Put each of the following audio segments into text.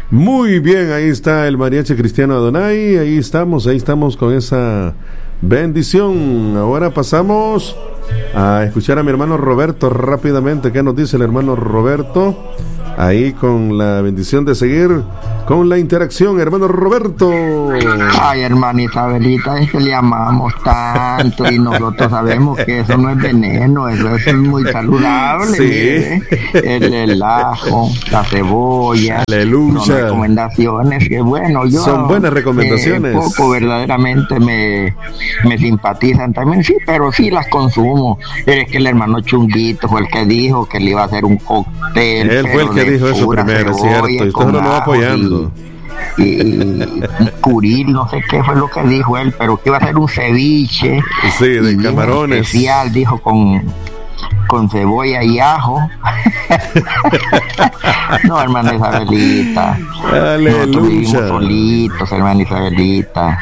Muy bien, ahí está el mariachi cristiano Adonai, ahí estamos con esa bendición. Ahora pasamos a escuchar a mi hermano Roberto rápidamente. ¿Qué nos dice el hermano Roberto? Ahí con la bendición de seguir con la interacción, hermano Roberto. Ay, hermana Isabelita, es que le amamos tanto y nosotros sabemos que eso no es veneno, eso es muy saludable. Sí. El ajo, la cebolla. Aleluya. Son recomendaciones que bueno, son buenas recomendaciones. Poco verdaderamente me simpatizan también, sí, pero sí las consumo. Es que el hermano Chunguito fue el que dijo que le iba a hacer un cóctel. Él fue el que dijo eso primero, ¿cierto? Y usted no lo va apoyando. Y curil, no sé qué fue lo que dijo él, pero que iba a hacer un ceviche. Sí, de camarones. Especial, dijo, con cebolla y ajo. No, hermana Isabelita. Aleluya. Nosotros vivimos solitos, hermana Isabelita.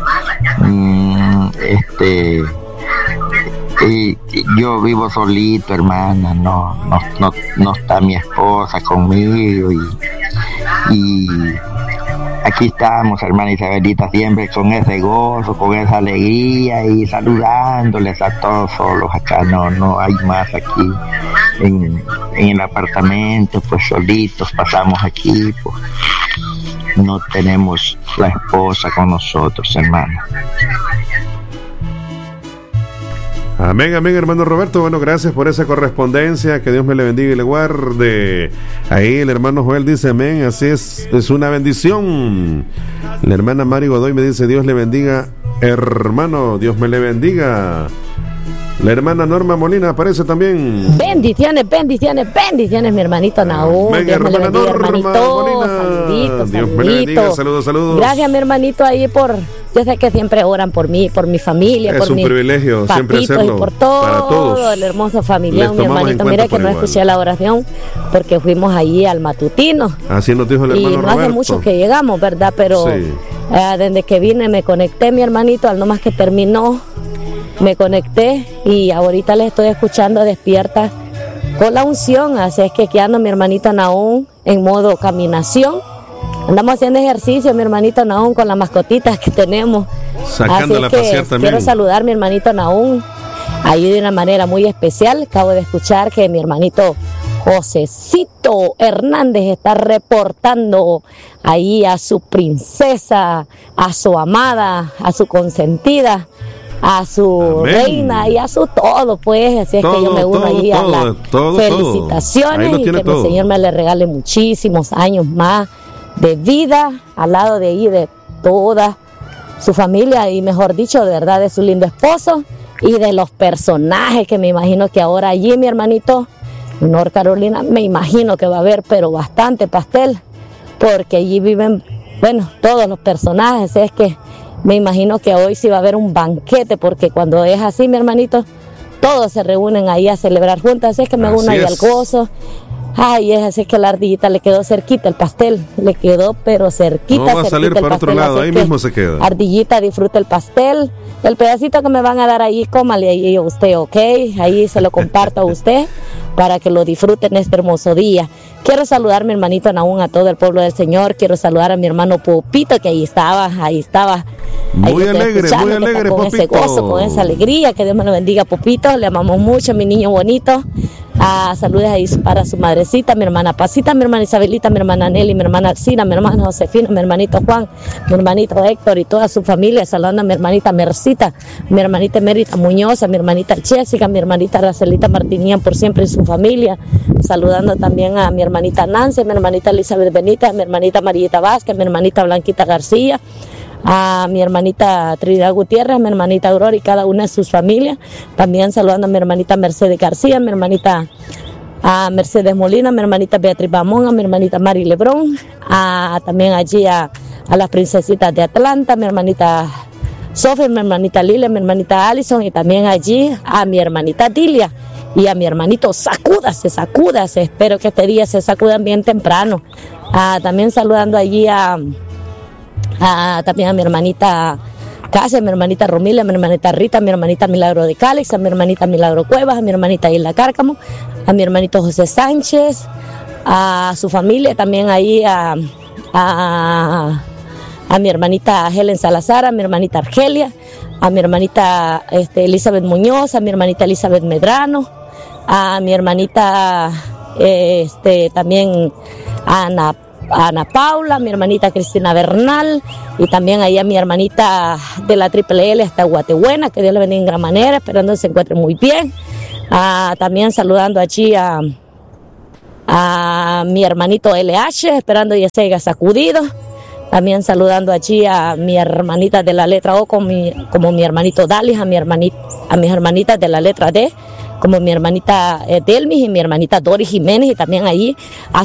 Y yo vivo solito, hermana, no está mi esposa conmigo y aquí estamos, hermana Isabelita, siempre con ese gozo, con esa alegría y saludándoles a todos solos acá, no hay más aquí en el apartamento, pues solitos pasamos aquí, pues no tenemos la esposa con nosotros, hermana. Amén, hermano Roberto. Bueno, gracias por esa correspondencia. Que Dios me le bendiga y le guarde. Ahí el hermano Joel dice amén. Así es una bendición. La hermana Mari Godoy me dice Dios le bendiga, hermano. Dios me le bendiga. La hermana Norma Molina aparece también. Bendiciones, mi hermanito Naúm. Amén, Dios me le hermana bendiga, Norma hermanito. Molina. Saluditos. Dios me le bendiga. Saludos. Gracias, mi hermanito, ahí yo sé que siempre oran por mí, por mi familia, es por un privilegio siempre hacerlo y por para todos. El hermoso familia, mi hermanito. Mira que no escuché la oración porque fuimos allí al matutino. Así nos dijo el hermano Roberto. Y no Roberto. hace mucho que llegamos, ¿verdad? Pero sí. Desde que vine me conecté, mi hermanito, al nomás que terminó, me conecté y ahorita les estoy escuchando despierta con la unción. Así es que ando mi hermanito Naúm en modo caminación. Andamos haciendo ejercicio, mi hermanito Naúm, con las mascotitas que tenemos. Sacándola a pasear también. Quiero saludar a mi hermanito Naúm ahí de una manera muy especial. Acabo de escuchar que mi hermanito Josecito Hernández está reportando ahí a su princesa, a su amada, a su consentida, a su amén. Reina y a su todo, pues. Así es que yo me uno allí a las felicitaciones y que el Señor me le regale muchísimos años más de vida al lado de ahí de toda su familia y, mejor dicho, de verdad, de su lindo esposo y de los personajes que me imagino que ahora allí, mi hermanito, en North Carolina, me imagino que va a haber, pero bastante pastel, porque allí viven, bueno, todos los personajes. Es que me imagino que hoy sí va a haber un banquete, porque cuando es así, mi hermanito, todos se reúnen ahí a celebrar juntos. Así es que me uno ahí al gozo. Ay, es así que la ardillita le quedó cerquita el pastel, le quedó pero cerquita. No va a salir para otro lado, ahí mismo se queda. Ardillita, disfruta el pastel, el pedacito que me van a dar ahí, cómale ahí a usted, ¿ok? Ahí se lo comparto a usted para que lo disfruten este hermoso día. Quiero saludar a mi hermanito Naúm, a todo el pueblo del Señor. Quiero saludar a mi hermano Popito, que ahí estaba. Muy alegre, con Popito. Ese gozo, con esa alegría. Que Dios me lo bendiga, Popito. Le amamos mucho, mi niño bonito. Saludos ahí para su madrecita, mi hermana Pasita, mi hermana Isabelita, mi hermana Nelly, mi hermana Alcina, mi hermana Josefina, mi hermanito Juan, mi hermanito Héctor y toda su familia. Saludando a mi hermanita Mercita, mi hermanita Mérita Muñoz, a mi hermanita Jessica, mi hermanita Racelita Martinian por siempre y su familia. Saludando también a mi hermanita Nancy, a mi hermanita Elizabeth Benítez, a mi hermanita Marieta Vázquez, a mi hermanita Blanquita García, a mi hermanita Trinidad Gutiérrez, a mi hermanita Aurora y cada una de sus familias. También saludando a mi hermanita Mercedes García, a mi hermanita Mercedes Molina, a mi hermanita Beatriz Bamón, a mi hermanita Mari Lebrón, también allí a las princesitas de Atlanta, a mi hermanita Sofía, a mi hermanita Lilia, a mi hermanita Allison y también allí a mi hermanita Dilia y a mi hermanito Sacúdase. Espero que este día se sacudan bien temprano. También saludando allí también a mi hermanita Casia, a mi hermanita Romilia, a mi hermanita Rita, a mi hermanita Milagro de Cálix, a mi hermanita Milagro Cuevas, a mi hermanita Isla Cárcamo, a mi hermanito José Sánchez, a su familia, también ahí a a mi hermanita Helen Salazar, a mi hermanita Argelia, a mi hermanita Elizabeth Muñoz, a mi hermanita Elizabeth Medrano, a mi hermanita también Ana Paula, a mi hermanita Cristina Bernal, y también ahí a mi hermanita de la Triple L hasta Guatebuena, que Dios le bendiga en gran manera, esperando que se encuentre muy bien. También saludando allí a mi hermanito LH, esperando que se haya sacudido. También saludando allí a mi hermanita de la letra O como mi hermanito Dalis, a mis hermanitas de la letra D, como mi hermanita Delmis y mi hermanita Doris Jiménez, y también allí a